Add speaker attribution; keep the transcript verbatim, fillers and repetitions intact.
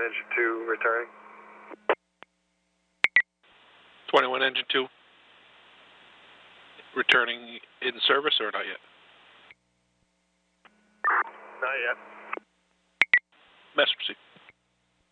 Speaker 1: engine two returning.
Speaker 2: twenty-one engine two returning in service or not yet?
Speaker 1: Not yet.
Speaker 2: Master Proceed.